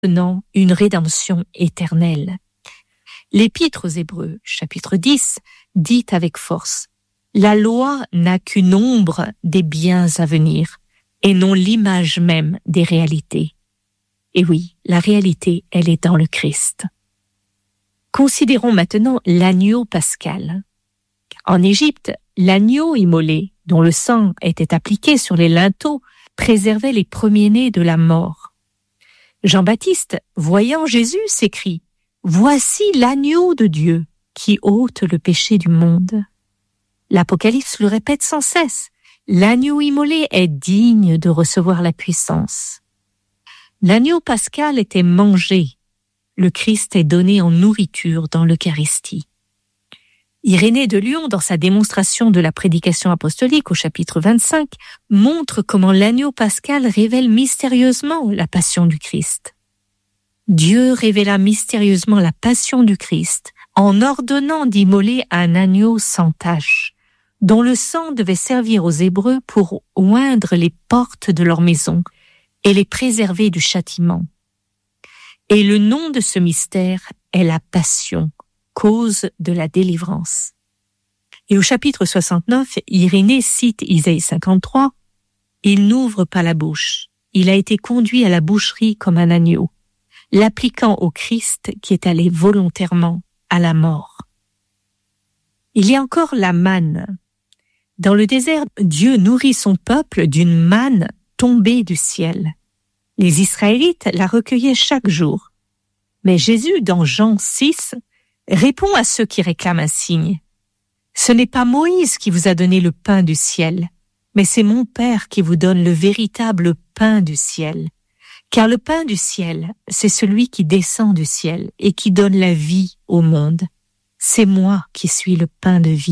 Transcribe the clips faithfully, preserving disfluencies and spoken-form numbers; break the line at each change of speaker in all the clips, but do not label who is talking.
maintenant une rédemption éternelle. L'Épître aux Hébreux, chapitre dix, dit avec force « La loi n'a qu'une ombre des biens à venir et non l'image même des réalités. » Et oui, la réalité, elle est dans le Christ. Considérons maintenant l'agneau pascal. En Égypte, l'agneau immolé, dont le sang était appliqué sur les linteaux, préservait les premiers-nés de la mort. Jean-Baptiste, voyant Jésus, s'écrie « Voici l'agneau de Dieu qui ôte le péché du monde. » L'Apocalypse le répète sans cesse. L'agneau immolé est digne de recevoir la puissance. L'agneau pascal était mangé. Le Christ est donné en nourriture dans l'Eucharistie. Irénée de Lyon, dans sa démonstration de la prédication apostolique au chapitre vingt-cinq, montre comment l'agneau pascal révèle mystérieusement la passion du Christ. Dieu révéla mystérieusement la passion du Christ en ordonnant d'immoler un agneau sans tache, dont le sang devait servir aux Hébreux pour oindre les portes de leur maison et les préserver du châtiment. Et le nom de ce mystère est la passion, cause de la délivrance. Et au chapitre soixante-neuf, Irénée cite Isaïe cinquante-trois, « Il n'ouvre pas la bouche, il a été conduit à la boucherie comme un agneau, l'appliquant au Christ qui est allé volontairement à la mort. » Il y a encore la manne. Dans le désert, Dieu nourrit son peuple d'une manne tombée du ciel. Les Israélites la recueillaient chaque jour. Mais Jésus, dans Jean six, répond à ceux qui réclament un signe. « Ce n'est pas Moïse qui vous a donné le pain du ciel, mais c'est mon Père qui vous donne le véritable pain du ciel. Car le pain du ciel, c'est celui qui descend du ciel et qui donne la vie au monde. C'est moi qui suis le pain de vie. »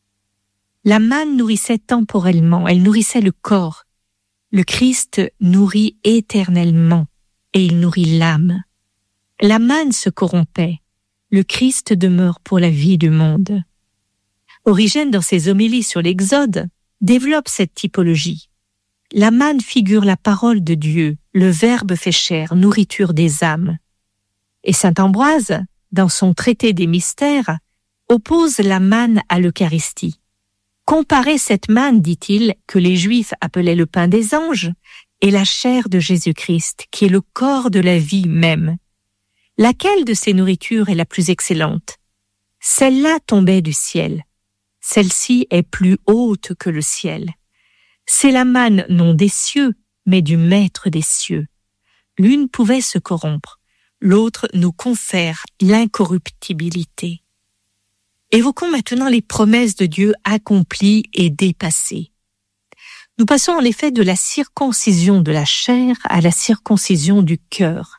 La manne nourrissait temporellement, elle nourrissait le corps. Le Christ nourrit éternellement et il nourrit l'âme. La manne se corrompait. Le Christ demeure pour la vie du monde. Origène, dans ses homélies sur l'Exode, développe cette typologie. La manne figure la parole de Dieu, le Verbe fait chair, nourriture des âmes. Et saint Ambroise, dans son traité des mystères, oppose la manne à l'Eucharistie. Comparez cette manne, dit-il, que les Juifs appelaient le pain des anges, et la chair de Jésus-Christ, qui est le corps de la vie même. Laquelle de ces nourritures est la plus excellente? Celle-là tombait du ciel. Celle-ci est plus haute que le ciel. C'est la manne non des cieux, mais du Maître des cieux. L'une pouvait se corrompre, l'autre nous confère l'incorruptibilité. Évoquons maintenant les promesses de Dieu accomplies et dépassées. Nous passons en effet de la circoncision de la chair à la circoncision du cœur.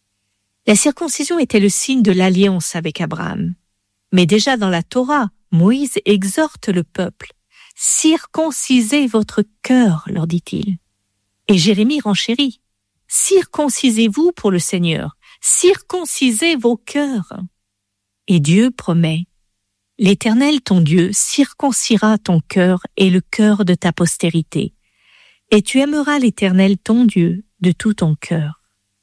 La circoncision était le signe de l'alliance avec Abraham. Mais déjà dans la Torah, Moïse exhorte le peuple. « Circoncisez votre cœur », leur dit-il. Et Jérémie renchérit. « Circoncisez-vous pour le Seigneur, circoncisez vos cœurs. » Et Dieu promet. « L'Éternel ton Dieu circoncira ton cœur et le cœur de ta postérité. Et tu aimeras l'Éternel ton Dieu de tout ton cœur. »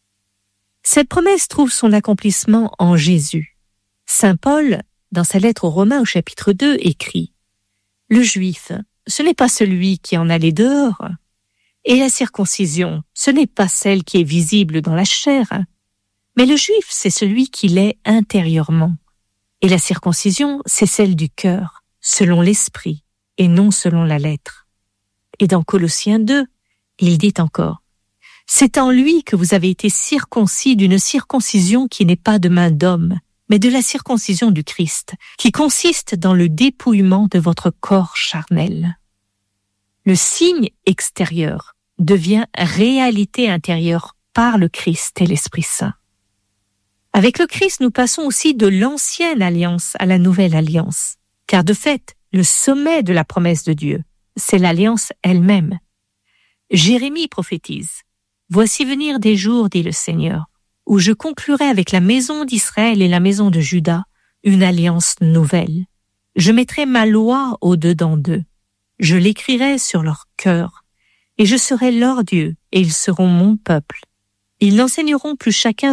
Cette promesse trouve son accomplissement en Jésus. Saint Paul, dans sa lettre aux Romains au chapitre deux, écrit « Le Juif, ce n'est pas celui qui en a les dehors, et la circoncision, ce n'est pas celle qui est visible dans la chair, mais le Juif, c'est celui qui l'est intérieurement. Et la circoncision, c'est celle du cœur, selon l'esprit, et non selon la lettre. » Et dans Colossiens deux, il dit encore « C'est en lui que vous avez été circoncis d'une circoncision qui n'est pas de main d'homme, mais de la circoncision du Christ, qui consiste dans le dépouillement de votre corps charnel. » Le signe extérieur devient réalité intérieure par le Christ et l'Esprit Saint. Avec le Christ, nous passons aussi de l'ancienne alliance à la nouvelle alliance, car de fait, le sommet de la promesse de Dieu, c'est l'alliance elle-même. Jérémie prophétise « Voici venir des jours, dit le Seigneur, où je conclurai avec la maison d'Israël et la maison de Juda une alliance nouvelle. Je mettrai ma loi au-dedans d'eux, je l'écrirai sur leur cœur, et je serai leur Dieu, et ils seront mon peuple. Ils n'enseigneront plus chacun